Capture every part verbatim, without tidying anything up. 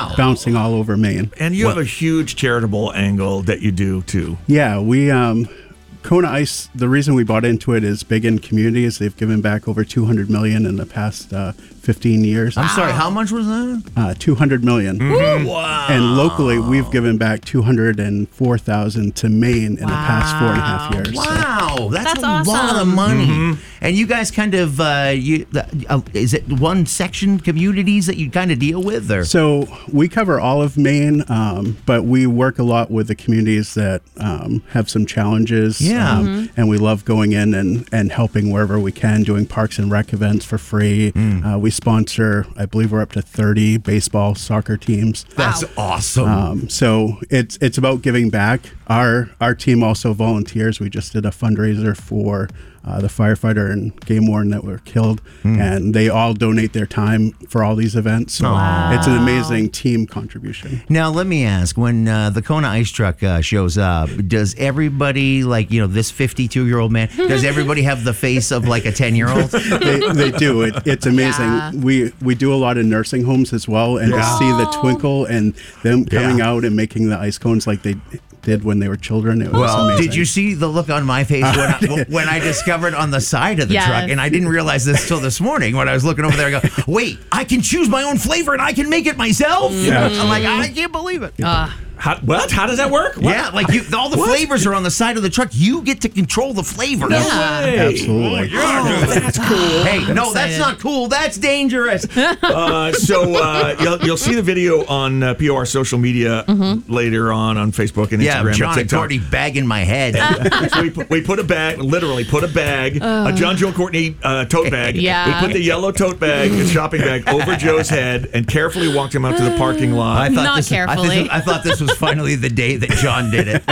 Wow. bouncing all over Maine. And you well, have a huge charitable angle that you do, too. Yeah, we... Um, Kona Ice, the reason we bought into it is big in communities. They've given back over two hundred million dollars in the past uh, fifteen years. I'm wow. sorry, how much was that? Uh, two hundred million dollars. Mm-hmm. Wow. And locally, we've given back two hundred four thousand dollars to Maine in wow. the past four and a half years. Wow, so. that's, that's a awesome. lot of money. Mm-hmm. And you guys kind of, uh, you, uh, is it one section communities that you kind of deal with? Or? So we cover all of Maine, um, but we work a lot with the communities that um, have some challenges. Yeah. Um, mm-hmm. And we love going in and, and helping wherever we can, doing parks and rec events for free. Mm. Uh, we sponsor, I believe we're up to thirty baseball, soccer teams. That's wow. awesome. Um, so it's it's about giving back. Our our team also volunteers. We just did a fundraiser for uh, the firefighter and game warden that were killed, mm. and they all donate their time for all these events. So wow. it's an amazing team contribution. Now, let me ask, when uh, the Kona Ice Truck uh, shows up, does everybody, like, you know, this fifty-two-year-old man, does everybody have the face of like a ten-year-old? they, they do. It, it's amazing. Yeah. We we do a lot of nursing homes as well, and Yeah. to see the twinkle and them coming Yeah. out and making the ice cones like they did when they were children, it was Well, amazing. did you see the look on my face when I, when I discovered on the side of the Yes. truck, and I didn't realize this till this morning when I was looking over there, I go, wait, I can choose my own flavor and I can make it myself? Yeah. I'm like, I can't believe it. Uh, How, what? How does that work? What? Yeah, like you, all the What? flavors are on the side of the truck. You get to control the flavors. Yeah. Way. Absolutely. Oh, that's cool. Hey, no, excited. that's not cool. That's dangerous. Uh, so uh, you'll, you'll see the video on uh, P O R social media Mm-hmm. later on on Facebook and Yeah, Instagram and John and TikTok. Courtney bagging my head. So we, put, we put a bag, literally put a bag, a John, Joe, and Courtney uh, tote bag. Yeah. We put the yellow tote bag, the shopping bag, over Joe's head and carefully walked him out to the parking lot. I thought Not this, I, carefully. this, I thought this was finally the day that John did it.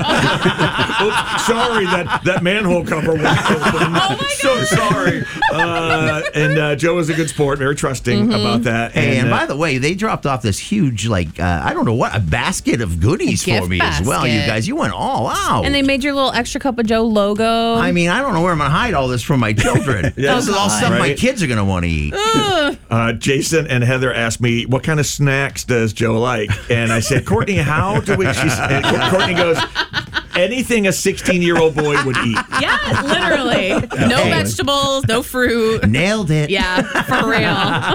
Oops, sorry, that, that manhole cover was open. Oh my So sorry. Uh, and uh, Joe was a good sport, very trusting about that. Hey, and uh, by the way, they dropped off this huge, like, uh, I don't know what, a basket of goodies A gift for me as well, you basket. guys. You went all out. and they made your little extra cup of Joe logo. I mean, I don't know where I'm going to hide all this from my children. Yeah. This is all stuff my Right. kids are going to want to eat. Uh, Jason and Heather asked me, what kind of snacks does Joe like? And I said, Courtney, how do we... She's, and Courtney goes, anything a sixteen-year-old boy would eat. yeah, literally. No Hey. vegetables, no fruit. Nailed it. Yeah, for real.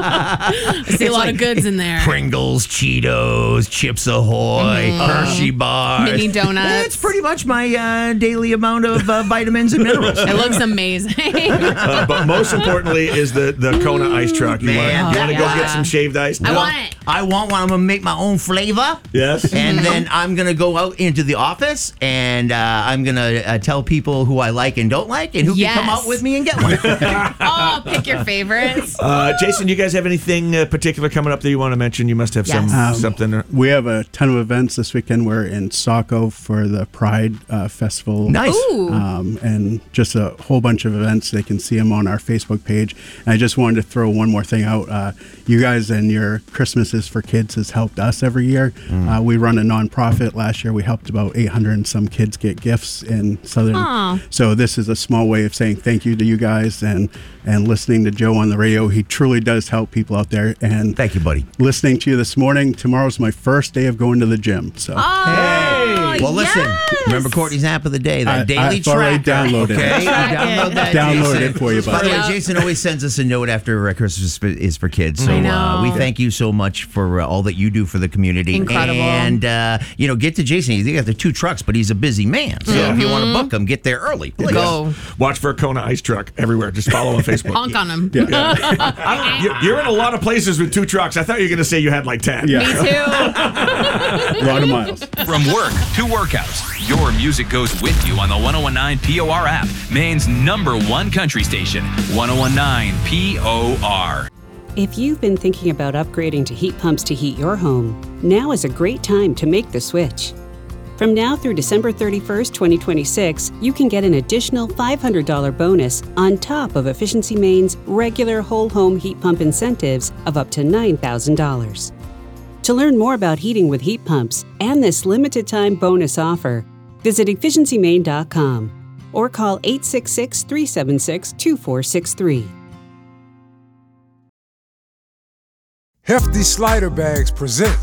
I see a lot like of goods in there. Pringles, Cheetos, Chips Ahoy, Hershey bars. Mini donuts. It's pretty much my uh, daily amount of uh, vitamins and minerals. It looks amazing. Uh, but most importantly is the, the Kona ice truck. You Man, want to oh, go yeah. get some shaved ice? I No? want it. I want one. I'm going to make my own flavor. Yes. And then I'm going to go out into the office and uh, I'm going to uh, tell people who I like and don't like and who Yes. can come out with me and get one. Oh, pick your favorites. Uh, Jason, you guys have anything uh, particular coming up that you want to mention? You must have Yes. some Um, something. We have a ton of events this weekend. We're in Saco for the Pride uh, Festival. Nice. Ooh. Um, and just a whole bunch of events. They can see them on our Facebook page. And I just wanted to throw one more thing out. Uh, you guys and your Christmases for Kids has helped us every year. Mm. Uh, we run a nonprofit. Last year we helped about eight hundred and some kids get gifts in Southern. Aw. So this is a small way of saying thank you to you guys and, and listening to Joe on the radio. He truly does help people out there. And Thank you, buddy. listening to you this morning. Tomorrow's my first day of going to the gym. So Oh, Well, listen, yes. remember Courtney's app of the day, that I- daily I've already tracker. downloaded it. Okay, Track it. download that. Download Jason. it for you, By buddy. the way, Yep. Jason always sends us a note after uh, Christmas is for kids. So I uh, know. we thank you so much for uh, all that you do for the community. Incredible. And uh, you know, get to Jason. He's got the two trucks, but he's a busy man. So if you want to book him, get there early. Please. Go. Watch for a Kona ice truck everywhere. Just follow on Facebook. Honk on them. I don't- you- You're in a lot of places with two trucks. I thought you were going to say you had like ten. Yeah. Me too. a lot of miles. From work to workouts, your music goes with you on the ten nineteen P O R app, Maine's number one country station, ten nineteen P O R. If you've been thinking about upgrading to heat pumps to heat your home, now is a great time to make the switch. From now through December thirty-first, twenty twenty-six, you can get an additional five hundred dollars bonus on top of Efficiency Maine's regular whole home heat pump incentives of up to nine thousand dollars. To learn more about heating with heat pumps and this limited time bonus offer, visit efficiency maine dot com or call eight six six, three seven six, two four six three. Hefty Slider Bags presents